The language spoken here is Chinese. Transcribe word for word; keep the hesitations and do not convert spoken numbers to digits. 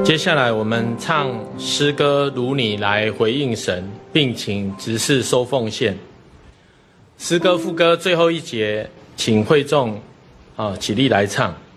接下来我们唱诗歌《如你来回应神》，并请执事收奉献。诗歌副歌最后一节，请会众啊起立来唱。